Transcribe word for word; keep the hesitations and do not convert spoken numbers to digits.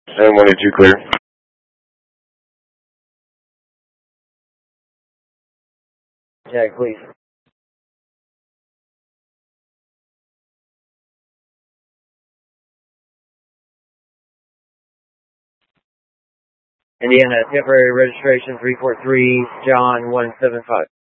And one eighty-two clear. Jag, please. Indiana, temporary registration three four three, John one seven five.